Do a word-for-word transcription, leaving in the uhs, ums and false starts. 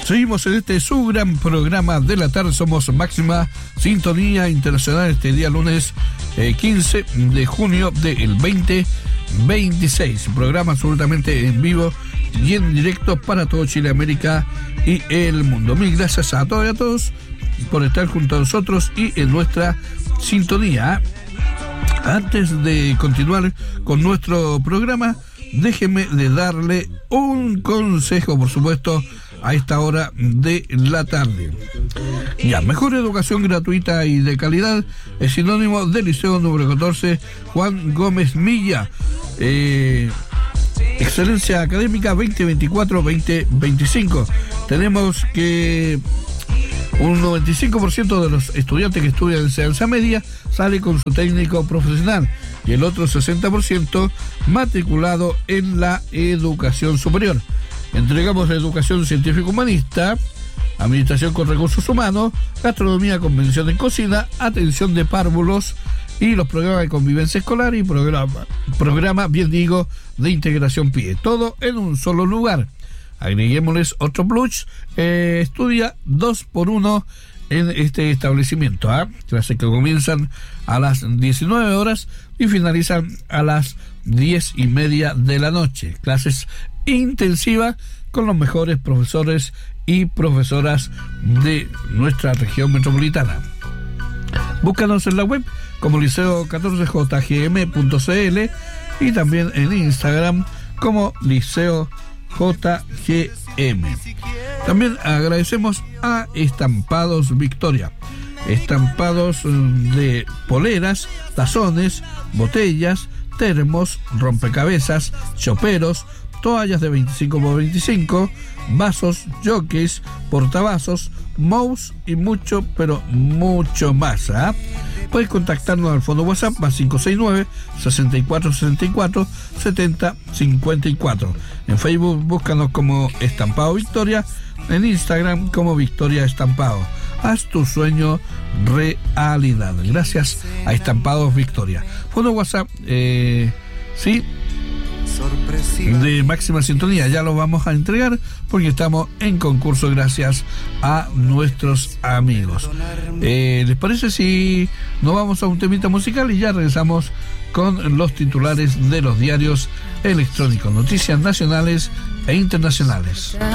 Seguimos en este su gran programa de la tarde. Somos Máxima Sintonía Internacional este día lunes eh, quince de junio del veinte veintiséis. Programa absolutamente en vivo y en directo para todo Chile, América y el mundo. Mil gracias a todos y a todos por estar junto a nosotros y en nuestra sintonía. Antes de continuar con nuestro programa, déjeme de darle un consejo, por supuesto, a esta hora de la tarde. Ya, mejor educación gratuita y de calidad es sinónimo del Liceo número catorce Juan Gómez Milla. Eh, excelencia académica veinte veinticuatro veinte veinticinco. Tenemos que un noventa y cinco por ciento de los estudiantes que estudian en enseñanza media sale con su técnico profesional y el otro sesenta por ciento matriculado en la educación superior. Entregamos la educación científico-humanista, administración con recursos humanos, gastronomía con mención en cocina, atención de párvulos y los programas de convivencia escolar y programa, programa bien digo, de integración P I E. Todo en un solo lugar. Agreguémosles otro plus, eh, estudia dos por uno en este establecimiento. ¿eh? Clases que comienzan a las diecinueve horas y finalizan a las diez y media de la noche. Clases intensivas con los mejores profesores y profesoras de nuestra región metropolitana. Búscanos en la web como liceo catorce j g m punto c l y también en Instagram como liceo J G M. También agradecemos a Estampados Victoria. Estampados de poleras, tazones, botellas, termos, rompecabezas, choperos, toallas de veinticinco por veinticinco, vasos, jockeys, portavasos, mouse y mucho, pero mucho más. ¿eh? Puedes contactarnos al fondo WhatsApp más cinco seis nueve, sesenta y cuatro sesenta y cuatro, setenta cincuenta y cuatro. En Facebook búscanos como Estampado Victoria, en Instagram como Victoria Estampado. Haz tu sueño realidad. Gracias a Estampados Victoria. Fondo WhatsApp, eh, sí, de máxima sintonía, ya lo vamos a entregar porque estamos en concurso gracias a nuestros amigos. Eh, ¿Les parece si nos vamos a un temita musical y ya regresamos con los titulares de los diarios electrónicos, noticias nacionales e internacionales?